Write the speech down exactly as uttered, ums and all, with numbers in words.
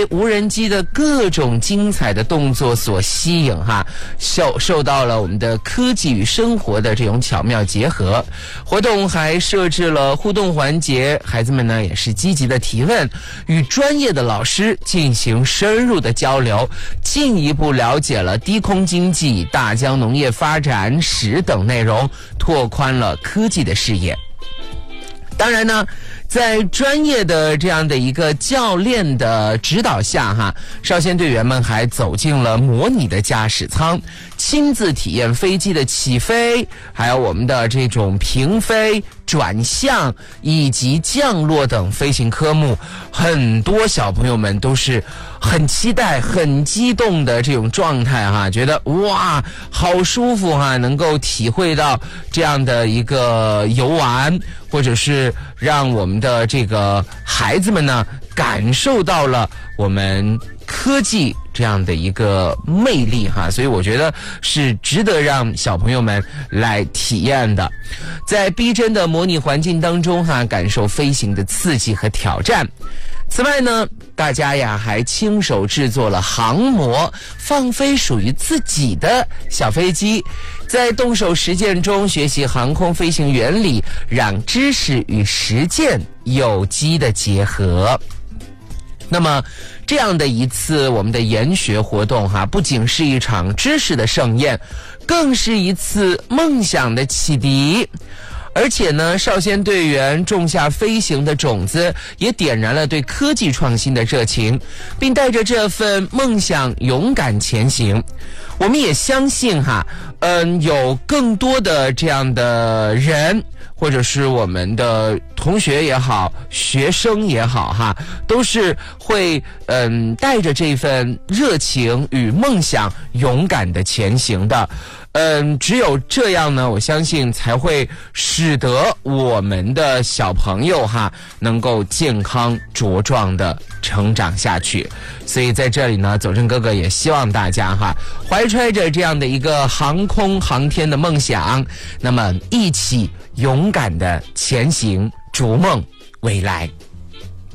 被无人机的各种精彩的动作所吸引哈，受受到了我们的科技与生活的这种巧妙结合。活动还设置了互动环节，孩子们呢也是积极的提问，与专业的老师进行深入的交流，进一步了解了低空经济、大疆农业发展史等内容，拓宽了科技的视野。当然呢，在专业的这样的一个教练的指导下哈，少先队员们还走进了模拟的驾驶舱，亲自体验飞机的起飞，还有我们的这种平飞、转向以及降落等飞行科目。很多小朋友们都是很期待、很激动的这种状态哈，觉得哇好舒服哈，能够体会到这样的一个游玩，或者是让我们的这个孩子们呢感受到了我们科技这样的一个魅力哈，所以我觉得是值得让小朋友们来体验的。在逼真的模拟环境当中哈，感受飞行的刺激和挑战。此外呢，大家呀还亲手制作了航模，放飞属于自己的小飞机，在动手实践中学习航空飞行原理，让知识与实践有机的结合。那么这样的一次我们的研学活动哈，不仅是一场知识的盛宴，更是一次梦想的启迪。而且呢，少先队员种下飞行的种子，也点燃了对科技创新的热情，并带着这份梦想勇敢前行。我们也相信哈，嗯，有更多的这样的人，或者是我们的同学也好，学生也好哈，都是会嗯带着这份热情与梦想勇敢的前行的。嗯，只有这样呢，我相信才会使得我们的小朋友哈能够健康茁壮的成长下去。所以在这里呢，走正哥哥也希望大家哈怀揣着这样的一个航空航天的梦想，那么一起勇敢的前行，逐梦未来。